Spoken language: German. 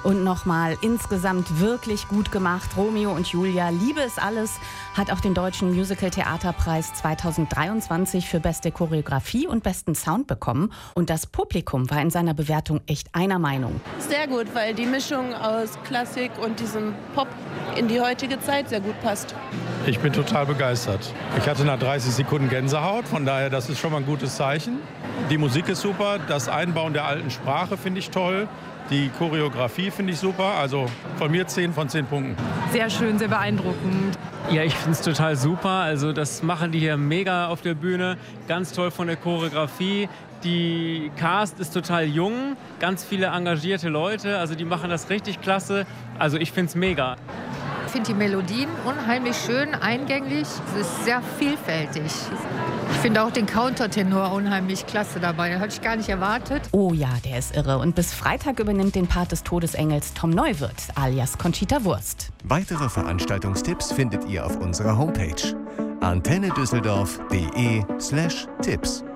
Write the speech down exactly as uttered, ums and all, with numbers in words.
Und nochmal insgesamt wirklich gut gemacht. Romeo und Julia, Liebe ist alles, hat auch den Deutschen Musical-Theaterpreis zweitausenddreiundzwanzig für beste Choreografie und besten Sound bekommen. Und das Publikum war in seiner Bewertung echt einer Meinung. Sehr gut, weil die Mischung aus Klassik und diesem Pop in die heutige Zeit sehr gut passt. Ich bin total begeistert. Ich hatte nach dreißig Sekunden Gänsehaut, von daher, das ist schon mal ein gutes Zeichen. Die Musik ist super, das Einbauen der alten Sprache finde ich toll. Die Choreografie finde ich super, also von mir zehn von zehn Punkten. Sehr schön, sehr beeindruckend. Ja, ich finde es total super. Also das machen die hier mega auf der Bühne. Ganz toll von der Choreografie. Die Cast ist total jung, ganz viele engagierte Leute. Also die machen das richtig klasse. Also ich finde es mega. Ich finde die Melodien unheimlich schön, eingängig. Es ist sehr vielfältig. Ich finde auch den Countertenor unheimlich klasse dabei. Das hatte ich gar nicht erwartet. Oh ja, der ist irre. Und bis Freitag übernimmt den Part des Todesengels Tom Neuwirth, alias Conchita Wurst. Weitere Veranstaltungstipps findet ihr auf unserer Homepage antenne düsseldorf punkt de slash Tipps.